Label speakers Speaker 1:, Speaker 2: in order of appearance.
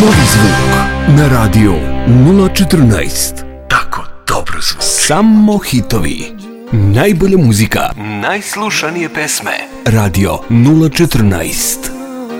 Speaker 1: Novi zvuk na radio 014. Tako dobro zvuči. Samo hitovi. Najbolja muzika. Najslušanije pesme. Radio 014.